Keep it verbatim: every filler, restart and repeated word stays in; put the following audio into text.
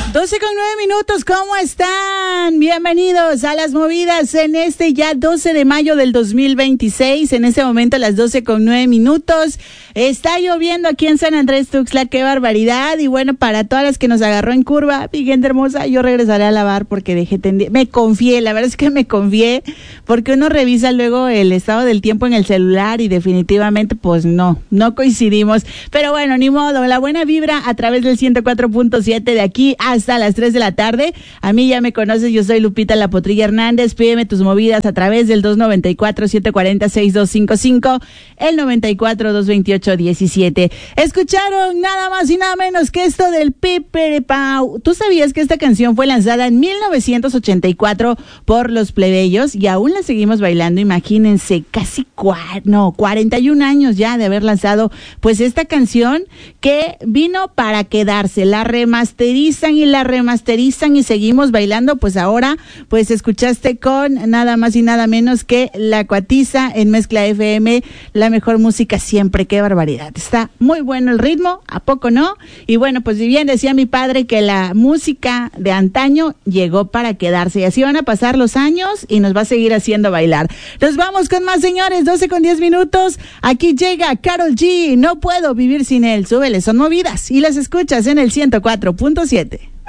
doce con nueve minutos, ¿cómo están? Bienvenidos a Las Movidas en este ya doce de mayo del dos mil veintiséis. En este momento a las doce con nueve minutos. Está lloviendo aquí en San Andrés Tuxtla, qué barbaridad. Y bueno, para todas las que nos agarró en curva, mi gente hermosa, yo regresaré a lavar porque dejé tendido. Me confié, la verdad es que me confié, porque uno revisa luego el estado del tiempo en el celular y definitivamente pues no, no coincidimos. Pero bueno, ni modo, la buena vibra a través del ciento cuatro punto siete de aquí hasta las tres de la tarde. A mí ya me conoces, yo soy Lupita La Potrilla Hernández. Pídeme tus movidas a través del dos noventa y cuatro, siete cuarenta, sesenta y dos cincuenta y cinco, el noventa y cuatro, dos veintiocho, diecisiete. Escucharon nada más y nada menos que esto del Pepe Pau. ¿Tú sabías que esta canción fue lanzada en mil novecientos ochenta y cuatro por Los Plebeyos y aún la seguimos bailando? Imagínense, casi cua- no, cuarenta y un años ya de haber lanzado pues esta canción que vino para quedarse. La remasterizan y la remasterizan y seguimos bailando. Pues ahora pues escuchaste con nada más y nada menos que La Cuatiza en Mezcla F M, la mejor música siempre. Qué barbaridad, está muy bueno el ritmo, ¿a poco no? Y bueno, pues bien decía mi padre que la música de antaño llegó para quedarse y así van a pasar los años y nos va a seguir haciendo bailar. Nos vamos con más, señores, doce con diez minutos. Aquí llega Karol G, No Puedo Vivir Sin Él. Súbele, son movidas y las escuchas en el ciento cuatro punto siete.